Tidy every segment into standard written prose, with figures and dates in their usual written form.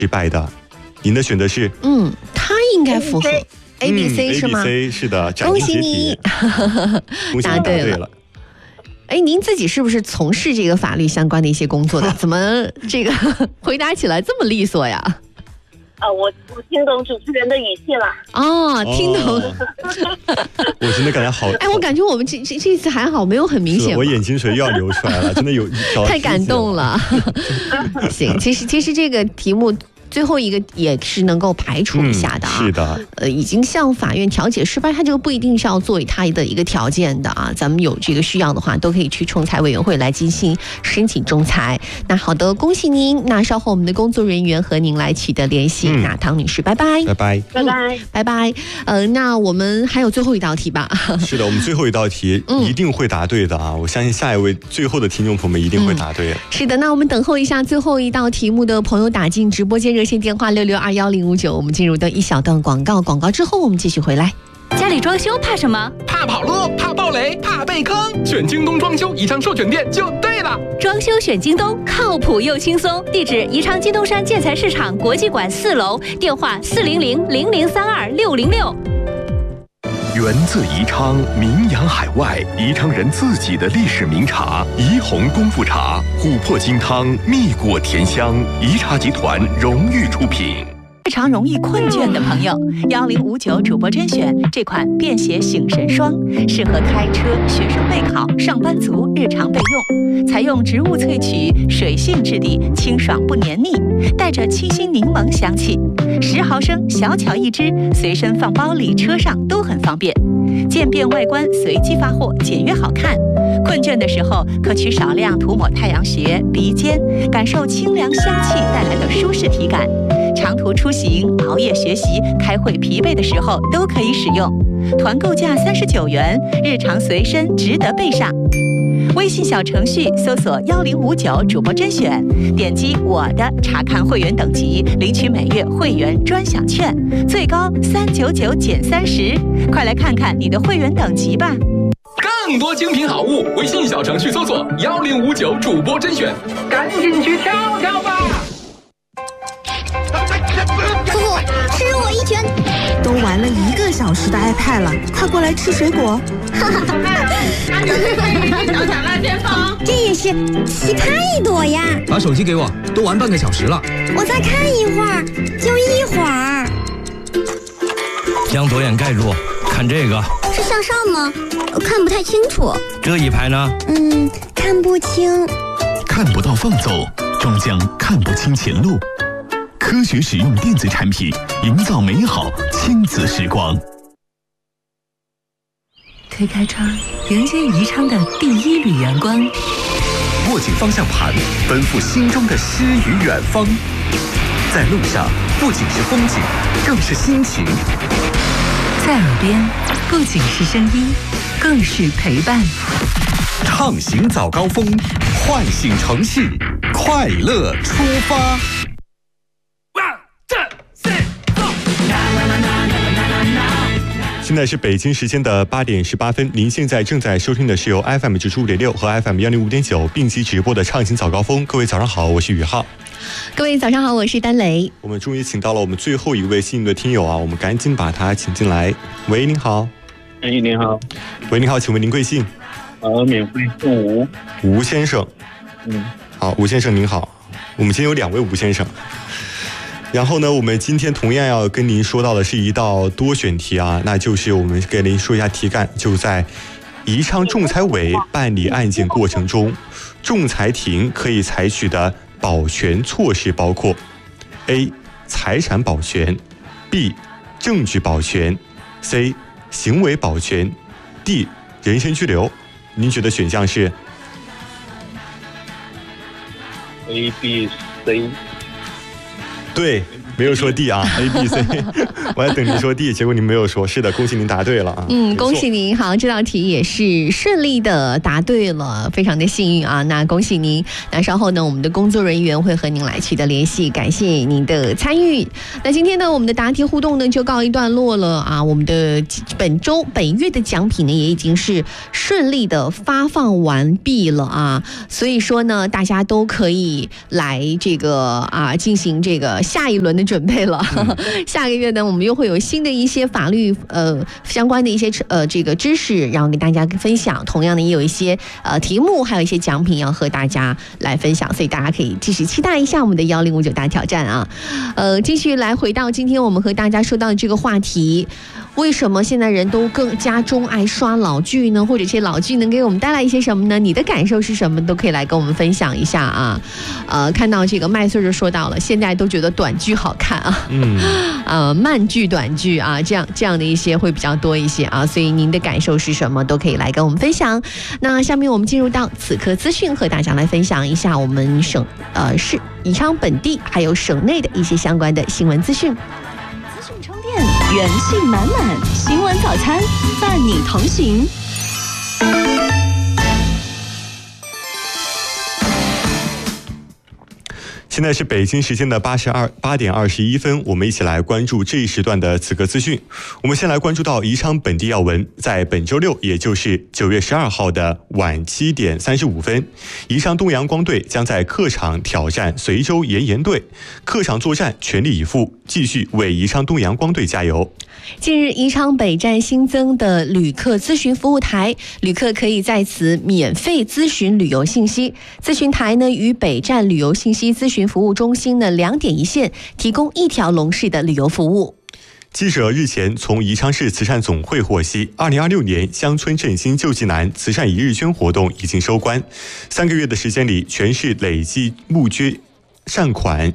失败的。您的选择是？ 他应该符合 ABC 是吗 ？ABC 是的， 恭喜你，答对了。您自己是不是从事这个法律相关的一些工作的？怎么这个回答起来这么利索呀？ 我听懂主持人的语气了。 听懂。 我真的感觉好。 我感觉我们这次还好，没有很明显。 我眼睛水又要流出来了，真的有太感动了。行，其实这个题目。最后一个也是能够排除一下的啊， 是的， 已经向法院调解失败，它这个不一定是要作为它的一个条件的啊。咱们有这个需要的话，都可以去仲裁委员会来进行申请仲裁。那好的，恭喜您。那稍后我们的工作人员和您来取得联系。那唐女士，拜拜， 拜拜， 拜拜， 拜拜。那我们还有最后一道题吧？ 是的，我们最后一道题一定会答对的啊！我相信下一位最后的听众朋友们一定会答对。 是的，那我们等候一下最后一道题目的朋友打进直播间热线电话66211059，我们进入的一小段广告之后我们继续回来。 家里装修怕什么？ 怕跑路，怕爆雷，怕被坑。选京东装修宜昌授权店就对了。 装修选京东，靠谱又轻松。地址：宜昌金东山建材市场国际馆4楼，电话400-0032-606。 源自宜昌，名扬海外，宜昌人自己的历史名茶宜红功夫茶，琥珀金汤，蜜果甜香，宜茶集团荣誉出品。 日常容易困倦的朋友，1059主播甄选这款便携醒神霜，适合开车、学生备考、上班族日常备用。采用植物萃取，水性质地，清爽不黏腻，带着清新柠檬香气。10毫升，小巧一支，随身放包里、车上都很方便。渐变外观，随机发货，简约好看。困倦的时候，可取少量涂抹太阳穴、鼻尖，感受清凉香气带来的舒适体感。长途出行、熬夜学习、开会疲惫的时候都可以使用。团购价39元，日常随身值得备上。微信小程序搜索1059主播甄选，点击我的查看会员等级，领取每月会员专享券，最高399减30。快来看看你的会员等级吧！ 更多精品好物，微信小程序搜索1059主播甄选，赶紧去跳跳吧！ 叔叔，吃我一拳！ 都玩了1个小时的 iPad 了，快过来吃水果！ 小小辣先锋， 这也是奇葩一朵呀！ 把手机给我，都玩半个小时了。 我再看一会儿，就一会儿。 将左眼盖住，看这个。 是向上吗？看不太清楚。 这一排呢？ 看不清。 看不到放走，终将看不清前路。科学使用电子产品，营造美好亲子时光。 推开窗，迎接宜昌的第一缕阳光。 握紧方向盘，奔赴心中的诗与远方。在路上，不仅是风景，更是心情。 在耳边，不仅是声音，更是陪伴。 畅行早高峰，唤醒城市，快乐出发。 现在是北京时间的8点18分，您现在正在收听的是由 FM 95.6和 FM 105.9并机直播的畅行早高峰。各位早上好，我是宇浩。 各位早上好，我是丹雷。我们终于请到了我们最后一位幸运的听友啊，我们赶紧把他请进来。喂，您好。 您好。 喂，您好，请问您贵姓？ 免费送吴先生。好，吴先生您好。我们今天有2位吴先生。然后呢，我们今天同样要跟您说到的是一道多选题啊，那就是我们给您说一下题干，就在宜昌仲裁委办理案件过程中，仲裁庭可以采取的保全措施包括 A. 财产保全 B. 证据保全 C. 行为保全 D. 人身拘留。您觉得选项是 A、B、C？ 对， 没有说 D 啊 ，A B C， 我还等您说 D， 结果您没有说。是的，恭喜您答对了啊。 恭喜您，好，这道题也是顺利的答对了，非常的幸运啊。那恭喜您，那稍后呢，我们的工作人员会和您来取得联系，感谢您的参与。那今天呢，我们的答题互动呢就告一段落了啊。我们的本月的奖品呢也已经是顺利的发放完毕了啊，所以说呢，大家都可以来这个进行这个下一轮的准备了。下个月呢，我们又会有新的一些法律相关的一些这个知识，然后给大家分享。同样的，也有一些题目，还有一些奖品要和大家来分享，所以大家可以继续期待一下我们的1059大挑战啊。继续来回到今天我们和大家说到的这个话题。为什么现在人都更加钟爱刷老剧呢？或者这些老剧能给我们带来一些什么呢？你的感受是什么？都可以来跟我们分享一下啊。看到这个麦穗就说到了，现在都觉得短剧好看啊，慢剧、短剧啊，这样的一些会比较多一些啊。所以您的感受是什么？都可以来跟我们分享。那下面我们进入到此刻资讯，和大家来分享一下我们市宜昌本地还有省内的一些相关的新闻资讯。 元气满满，新闻早餐伴你同行。 现在是北京时间的8点21分，我们一起来关注这一时段的此刻资讯。我们先来关注到宜昌本地要闻，在本周六，也就是9月12号的晚7点35分，宜昌东阳光队将在客场挑战随州盐盐队，客场作战全力以赴，继续为宜昌东阳光队加油。 近日，宜昌北站新增的旅客咨询服务台，旅客可以在此免费咨询旅游信息。咨询台呢，与北站旅游信息咨询服务中心呢2点一线，提供一条龙式的旅游服务。 记者日前从宜昌市慈善总会获悉，2026年乡村振兴救济难慈善一日捐活动已经收官，3个月的时间里，全市累计募捐善款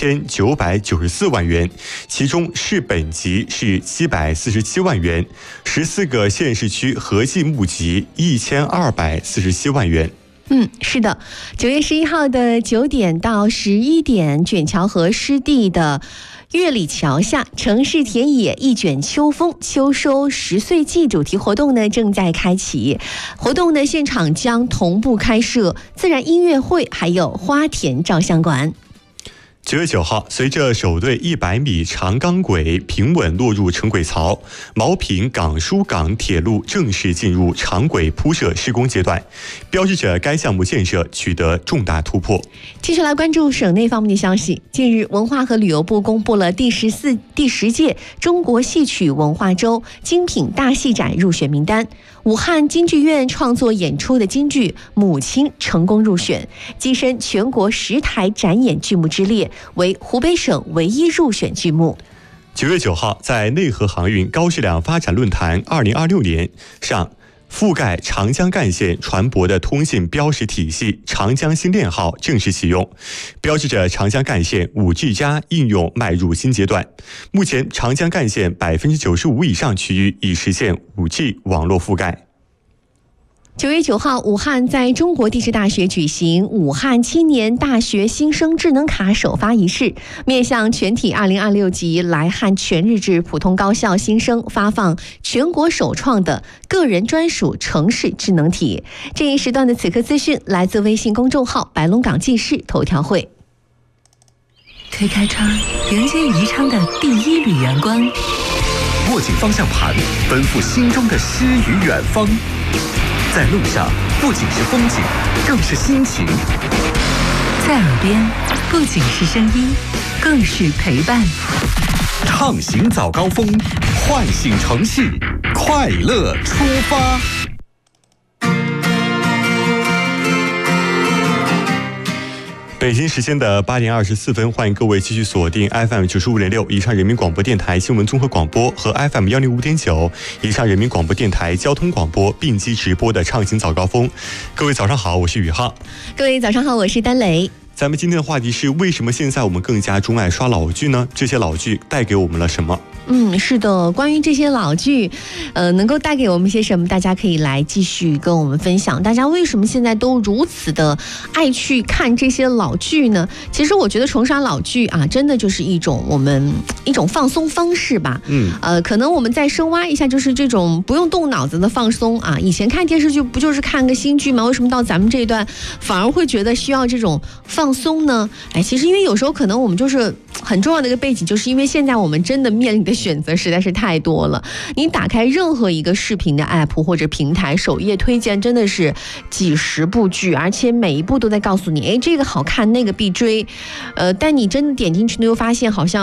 1994万元，其中市本级是747万元，14个县市区合计募集1247万元。 是的，9月11号的9点到11点，卷桥河湿地的月里桥下城市田野一卷秋风秋收10岁季主题活动呢正在开启，活动的现场将同步开设自然音乐会，还有花田照相馆。 9月9号，随着首对100米长钢轨平稳落入成轨槽，茅坪港疏港铁路正式进入长轨铺设施工阶段，标志着该项目建设取得重大突破。 继续来关注省内方面的消息。近日，文化和旅游部公布了第10届中国戏曲文化周精品大戏展入选名单。武汉京剧院创作演出的京剧《母亲》成功入选，跻身全国10台展演剧目之列，为湖北省唯一入选剧目。 9月9号，在内河航运高质量发展论坛2026年上，覆盖长江干线船舶的通信标识体系长江新链号正式启用，标志着长江干线 5G+ 应用迈入新阶段。目前，长江干线95%以上区域已实现 5G 网络覆盖。 9月9号，武汉在中国地质大学举行武汉青年大学新生智能卡首发仪式，面向全体2026级来汉全日制普通高校新生发放全国首创的个人专属城市智能体。这一时段的此刻资讯来自微信公众号白龙港记事头条会。 推开窗，迎接宜昌的第一缕阳光。 握紧方向盘，奔赴心中的诗与远方。在路上，不仅是风景，更是心情。 在耳边，不仅是声音，更是陪伴。 畅行早高峰，唤醒城市，快乐出发。 北京时间的8点24分，欢迎各位继续锁定 FM 95.6宜昌人民广播电台新闻综合广播和 FM 105.9宜昌人民广播电台交通广播并机直播的畅行早高峰。各位早上好，我是宇浩。 各位早上好，我是丹雷。 咱们今天的话题是：为什么现在我们更加钟爱刷老剧呢？这些老剧带给我们了什么？ 是的，关于这些老剧，能够带给我们些什么，大家可以来继续跟我们分享。大家为什么现在都如此的爱去看这些老剧呢？其实我觉得重刷老剧啊，真的就是一种放松方式吧。可能我们再深挖一下，就是这种不用动脑子的放松啊。以前看电视剧不就是看个新剧吗？为什么到咱们这一段反而会觉得需要这种放松呢？其实因为有时候可能我们就是很重要的一个背景，就是因为现在我们真的面临的选择实在是太多了。你打开任何一个视频的 app 或者平台，首页推荐真的是几十部剧，而且每一部都在告诉你，这个好看，那个必追。但你真的点进去，你又发现好像